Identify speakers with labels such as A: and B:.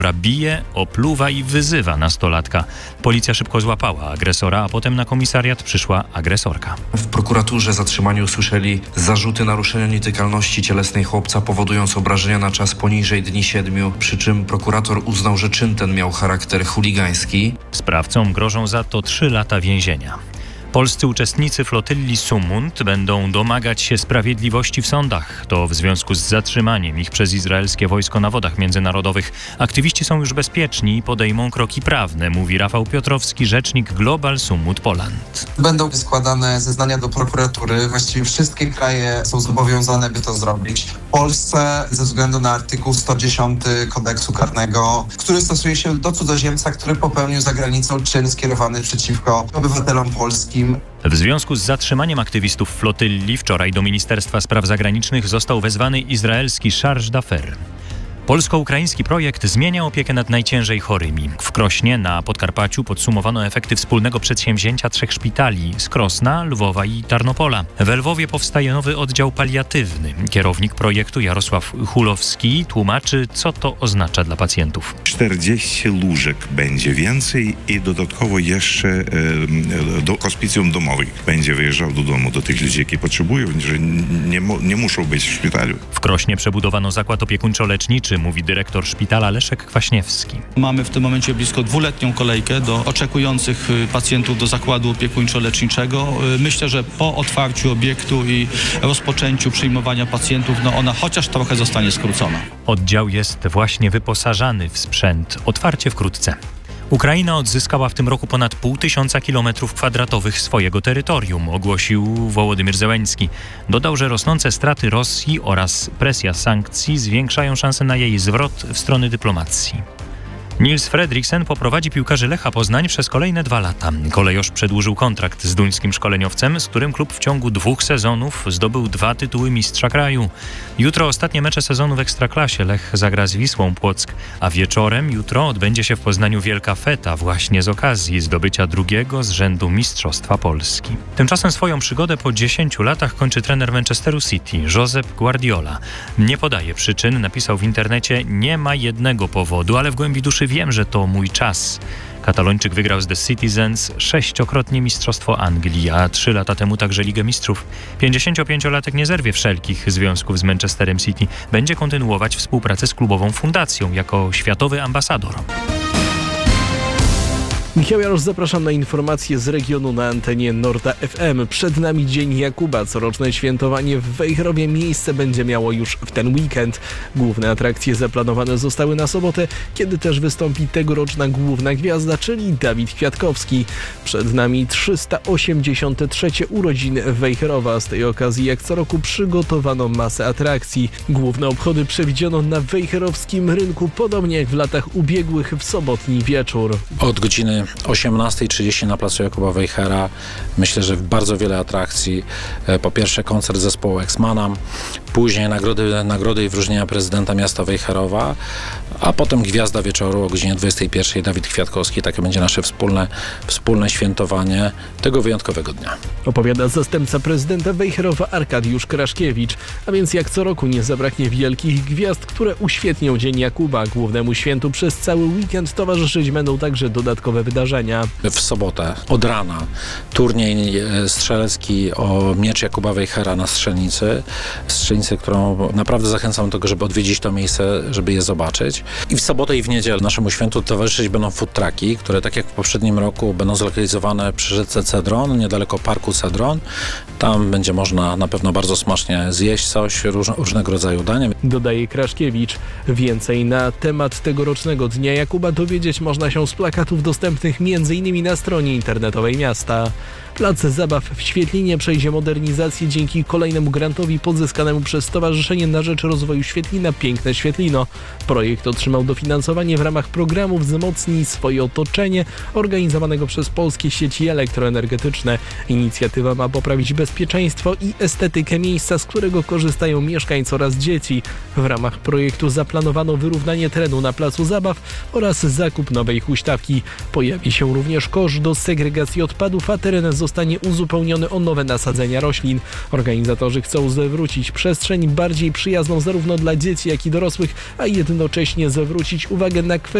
A: która bije, opluwa i wyzywa nastolatka. Policja szybko złapała agresora, a potem na komisariat przyszła agresorka.
B: W prokuraturze zatrzymani usłyszeli zarzuty naruszenia nietykalności cielesnej chłopca, powodując obrażenia na czas poniżej dni 7, przy czym prokurator uznał, że czyn ten miał charakter chuligański.
A: Sprawcom grożą za to 3 lata więzienia. Polscy uczestnicy flotylli Sumund będą domagać się sprawiedliwości w sądach. To w związku z zatrzymaniem ich przez izraelskie wojsko na wodach międzynarodowych. Aktywiści są już bezpieczni i podejmą kroki prawne, mówi Rafał Piotrowski, rzecznik Global Sumud Poland.
C: Będą składane zeznania do prokuratury. Właściwie wszystkie kraje są zobowiązane, by to zrobić. W Polsce ze względu na artykuł 110 kodeksu karnego, który stosuje się do cudzoziemca, który popełnił za granicą czyn skierowany przeciwko obywatelom polskim.
A: W związku z zatrzymaniem aktywistów flotylli wczoraj do Ministerstwa Spraw Zagranicznych został wezwany izraelski charge d'affaires. Polsko-ukraiński projekt zmienia opiekę nad najciężej chorymi. W Krośnie na Podkarpaciu podsumowano efekty wspólnego przedsięwzięcia 3 szpitali z Krosna, Lwowa i Tarnopola. W Lwowie powstaje nowy oddział paliatywny. Kierownik projektu Jarosław Hulowski tłumaczy, co to oznacza dla pacjentów.
D: 40 łóżek będzie więcej i dodatkowo jeszcze do hospicjum domowych będzie wyjeżdżał do domu do tych ludzi, jakie potrzebują, że nie muszą być w szpitalu.
A: W Krośnie przebudowano zakład opiekuńczo-leczniczy, mówi dyrektor szpitala Leszek Kwaśniewski.
E: Mamy w tym momencie blisko 2-letnią kolejkę do oczekujących pacjentów do zakładu opiekuńczo-leczniczego. Myślę, że po otwarciu obiektu i rozpoczęciu przyjmowania pacjentów, ona chociaż trochę zostanie skrócona.
A: Oddział jest właśnie wyposażany w sprzęt. Otwarcie wkrótce. Ukraina odzyskała w tym roku ponad 500 km² swojego terytorium, ogłosił Wołodymyr Zełenski. Dodał, że rosnące straty Rosji oraz presja sankcji zwiększają szanse na jej zwrot w stronę dyplomacji. Nils Fredriksen poprowadzi piłkarzy Lecha Poznań przez kolejne 2 lata. Kolejorz przedłużył kontrakt z duńskim szkoleniowcem, z którym klub w ciągu 2 sezonów zdobył 2 tytuły mistrza kraju. Jutro ostatnie mecze sezonu w Ekstraklasie. Lech zagra z Wisłą Płock, a wieczorem jutro odbędzie się w Poznaniu wielka feta właśnie z okazji zdobycia 2. z rzędu Mistrzostwa Polski. Tymczasem swoją przygodę po 10 latach kończy trener Manchesteru City, Josep Guardiola. Nie podaje przyczyn, napisał w internecie: nie ma jednego powodu, ale w głębi duszy wiem, że to mój czas. Katalończyk wygrał z The Citizens 6-krotnie Mistrzostwo Anglii, a 3 lata temu także Ligę Mistrzów. 55-latek nie zerwie wszelkich związków z Manchesterem City. Będzie kontynuować współpracę z klubową fundacją jako światowy ambasador.
F: Michał Jarosz, zapraszam na informacje z regionu na antenie Norda FM. Przed nami Dzień Jakuba. Coroczne świętowanie w Wejherowie miejsce będzie miało już w ten weekend. Główne atrakcje zaplanowane zostały na sobotę, kiedy też wystąpi tegoroczna główna gwiazda, czyli Dawid Kwiatkowski. Przed nami 383 urodziny Wejherowa. Z tej okazji jak co roku przygotowano masę atrakcji. Główne obchody przewidziano na wejherowskim rynku, podobnie jak w latach ubiegłych w sobotni wieczór.
G: Od godziny 18:30 na placu Jakuba Wejhera myślę, że bardzo wiele atrakcji. Po pierwsze koncert zespołu Exmana, później nagrody i wyróżnienia prezydenta miasta Wejherowa, a potem gwiazda wieczoru o godzinie 21:00 Dawid Kwiatkowski. Takie będzie nasze wspólne świętowanie tego wyjątkowego dnia. Opowiada
F: zastępca prezydenta Wejherowa Arkadiusz Kraszkiewicz. A więc jak co roku nie zabraknie wielkich gwiazd, które uświetnią Dzień Jakuba. Głównemu świętu przez cały weekend towarzyszyć będą także dodatkowe wydarzenia.
G: W sobotę od rana turniej strzelecki o miecz Jakuba Wejhera na strzelnicy, którą naprawdę zachęcam do tego, żeby odwiedzić to miejsce, żeby je zobaczyć. I w sobotę i w niedzielę naszemu świętu towarzyszyć będą food trucki, które tak jak w poprzednim roku będą zlokalizowane przy rzece Cedron, niedaleko parku Cedron. Tam będzie można na pewno bardzo smacznie zjeść coś, różnego rodzaju dania.
F: Dodaje Kraszkiewicz. Więcej na temat tegorocznego Dnia Jakuba dowiedzieć można się z plakatów dostępnych m.in. na stronie internetowej miasta. Plac zabaw w Świetlinie przejdzie modernizację dzięki kolejnemu grantowi pozyskanemu przez Stowarzyszenie na rzecz Rozwoju Świetlina Piękne Świetlino. Projekt otrzymał dofinansowanie w ramach programu Wzmocnij swoje otoczenie organizowanego przez Polskie Sieci Elektroenergetyczne. Inicjatywa ma poprawić bezpieczeństwo i estetykę miejsca, z którego korzystają mieszkańcy oraz dzieci. W ramach projektu zaplanowano wyrównanie terenu na placu zabaw oraz zakup nowej huśtawki. Pojawi Pojawi się również kosz do segregacji odpadów, a teren zostanie uzupełniony o nowe nasadzenia roślin. Organizatorzy chcą zwrócić przestrzeń bardziej przyjazną zarówno dla dzieci, jak i dorosłych, a jednocześnie zwrócić uwagę na kwestię